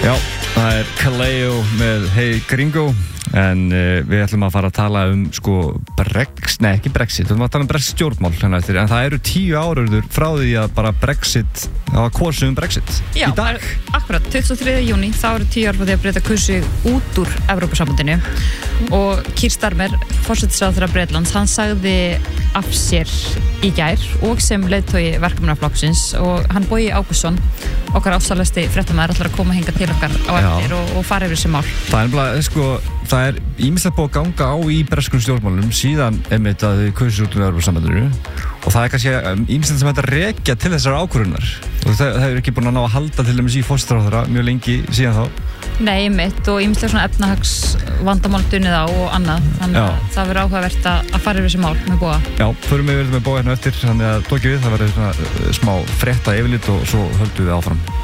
Já, það Kaleo með Hey Gringo en við ætlum að fara að tala sko ekki Brexit, við ætlum að tala Brexit stjórnmál en það eru 10 áraður frá því að bara Brexit, það var kosið Brexit Já, í dag. Akkurat, 23. júní, þá eru 10 ár frá því að Breta kusu út úr Evrópusambandinu og Keir Starmer, forsætisráðherra Bretlands, hann sagði af sér í gær og sem leiðtogi verkefnaflokksins og hann Bogi Ágústsson, okkar ásælasti fréttamaður, ætlar að koma hingað til okkar á eftir og fara yfir þessi mál. Það er ýmislegt búið að ganga á í breskum stjórnmálum síðan einmitt að þau kusu út úr Evrópusambandinu og það er kannski ýmislegt sem hægt að rekja til þessar ákvörðunar og það er ekki búin að ná að halda til dæmis í forsætisráðherra mjög lengi síðan þá. Nei, einmitt og ýmislegt svona efnahagsvandamál dunnið á og annað þannig að það verður áhugavert að fara yfir þessi mál með Boga. Já, förum við með Boga hérna eftir þannig að tókjum við, það verður svona smá frétta yfirlit og svo höldum við áfram.